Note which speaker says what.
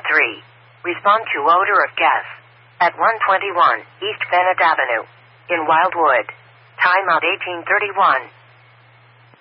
Speaker 1: 3. Respond to odor of gas. At 121 East Bennett Avenue. In Wildwood. Timeout 1831.